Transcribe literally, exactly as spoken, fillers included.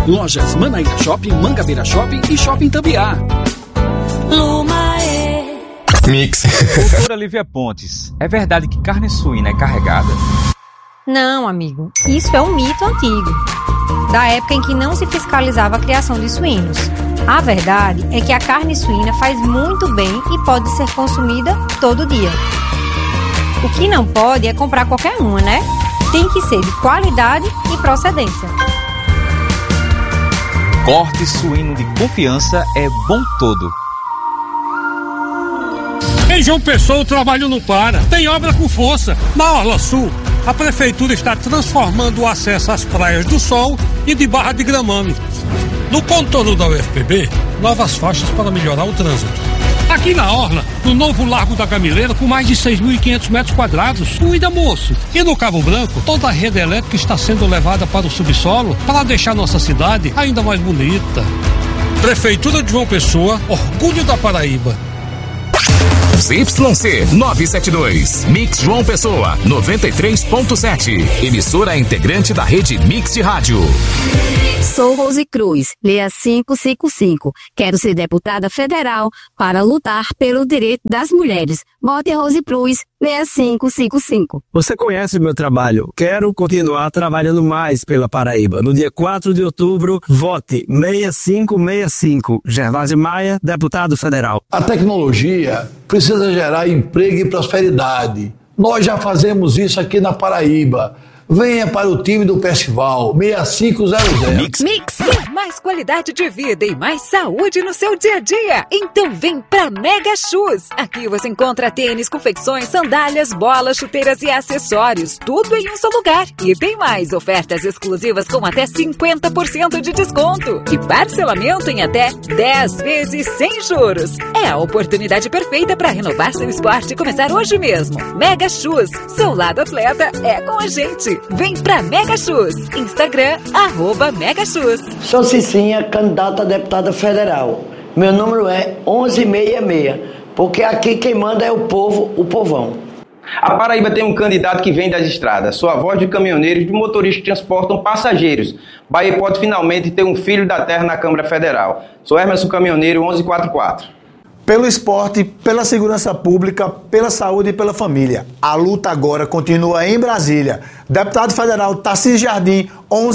Lojas Manaíra Shopping, Mangabeira Shopping e Shopping Tambiá. Lumae. Mix. Doutora Lívia Pontes, é verdade que carne suína é carregada? Não, amigo. Isso é um mito antigo, da época em que não se fiscalizava a criação de suínos. A verdade é que a carne suína faz muito bem e pode ser consumida todo dia. O que não pode é comprar qualquer uma, né? Tem que ser de qualidade e procedência. Corte suíno de confiança é bom todo. Em João Pessoa o trabalho não para, tem obra com força. Na Orla Sul, a prefeitura está transformando o acesso às praias do Sol e de Barra de Gramame. No contorno da U F P B, novas faixas para melhorar o trânsito. Aqui na Orla, no novo Largo da Gamileira, com mais de seis mil e quinhentos metros quadrados, cuida, moço. E no Cabo Branco, toda a rede elétrica está sendo levada para o subsolo para deixar nossa cidade ainda mais bonita. Prefeitura de João Pessoa, orgulho da Paraíba. Y C novecentos e setenta e dois, Mix João Pessoa, noventa e três ponto sete. Emissora integrante da rede Mix de Rádio. Sou Rose Cruz, leia cinco cinco cinco. Quero ser deputada federal para lutar pelo direito das mulheres. Vote Rose Cruz, leia cinco cinco cinco. Você conhece meu trabalho. Quero continuar trabalhando mais pela Paraíba. No dia quatro de outubro, vote seis cinco seis cinco. Gervásio Maia, deputado federal. A tecnologia precisa gerar emprego e prosperidade. Nós já fazemos isso aqui na Paraíba. Venha para o time do festival seis cinco zero zero. Mix. Mix. Mais qualidade de vida e mais saúde no seu dia a dia. Então vem pra Mega Shoes. Aqui você encontra tênis, confecções, sandálias, bolas, chuteiras e acessórios. Tudo em um só lugar. E tem mais ofertas exclusivas com até cinquenta por cento de desconto. E parcelamento em até dez vezes sem juros. É a oportunidade perfeita para renovar seu esporte e começar hoje mesmo. Mega Shoes. Seu lado atleta é com a gente. Vem pra Mega Shoes. Instagram, arroba Mega Shoes. Sou Cicinha, candidata a deputada federal. Meu número é onze sessenta e seis, porque aqui quem manda é o povo, o povão. A Paraíba tem um candidato que vem das estradas, sua voz de caminhoneiros e de motoristas que transportam passageiros. Bahia pode finalmente ter um filho da terra na Câmara Federal. Sou Hermeson Caminhoneiro, onze quarenta e quatro. Pelo esporte, pela segurança pública, pela saúde e pela família. A luta agora continua em Brasília. Deputado federal Tarcísio Jardim, onze